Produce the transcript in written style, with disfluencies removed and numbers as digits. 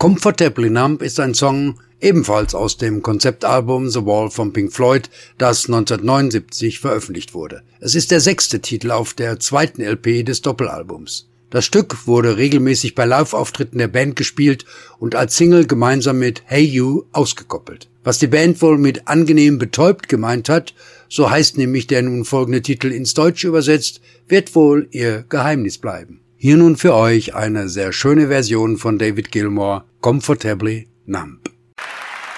Comfortably Numb ist ein Song, ebenfalls aus dem Konzeptalbum The Wall von Pink Floyd, das 1979 veröffentlicht wurde. Es ist der 6. Titel auf der 2. LP des Doppelalbums. Das Stück wurde regelmäßig bei Live-Auftritten der Band gespielt und als Single gemeinsam mit Hey You ausgekoppelt. Was die Band wohl mit angenehm betäubt gemeint hat, so heißt nämlich der nun folgende Titel ins Deutsche übersetzt, wird wohl ihr Geheimnis bleiben. Hier nun für euch eine sehr schöne Version von David Gilmour, Comfortably Numb.